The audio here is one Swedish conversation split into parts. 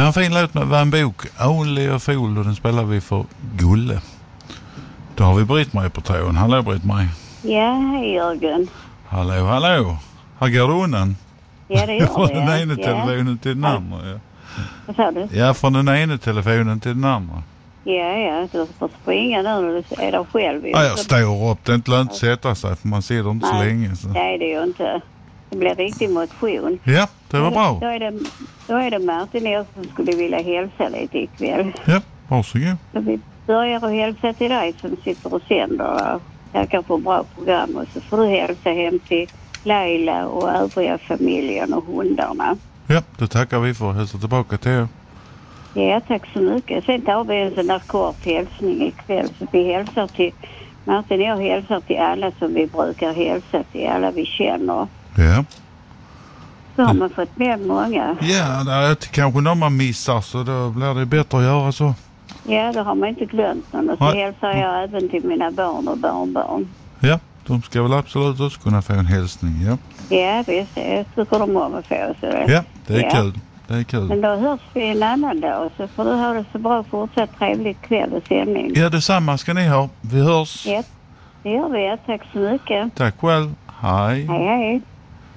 har en fin låt med var en bok. Only a Fool, och den spelar vi för Gulle. Då har vi Britt-Marie på tråden. Hallå Britt-Marie. Ja, hej Jörgen. Hallå, hallå. Här går du undan. Ja, det gör från det. den ena telefonen till den andra. Ja. Vad sa du? Ja, från den ena telefonen till den andra. Ja, du får springa nu när du är där själv. Ja, jag står upp. Det är inte lönt att sätta sig för man ser dem inte så länge. Så. Nej, det är ju inte. Det blir riktig motion. Ja, det var bra. Då är det Martin och som skulle vilja hälsa lite ikväll. Ja, varsågod. Så vi börjar att hälsa till dig som sitter och sänder. Tackar för bra program, och så får du hälsa hem till Laila och övriga familjen och hundarna. Ja, då tackar vi för att hälsa tillbaka till er. Ja, tack så mycket. Sen tar vi en sån där kort hälsning ikväll. Så vi hälsar till Martin och jag hälsar till alla som vi brukar hälsa till, alla vi känner. Ja. Så har man fått med många. Ja, det är kanske någon man missar, så då blir det bättre att göra så. Ja, då har man inte glömt någon. Och så hälsar jag även till mina barn och barnbarn. Ja, de ska väl absolut också kunna få en hälsning, ja. Ja, visst. Jag tycker de om att få. Så ja, det är kul. Det är kul. Men då hörs vi en annan dag, så får du ha det så bra, fortsatt trevligt kväll och sändning. Ja, detsamma ska ni ha. Vi hörs. Ja, det gör vi. Tack så mycket. Tack själv. Hej. Hej, hej.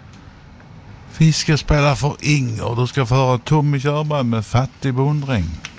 Vi ska spela för Inger. Du ska få höra Tommy Körberg med Fattig bonddräng.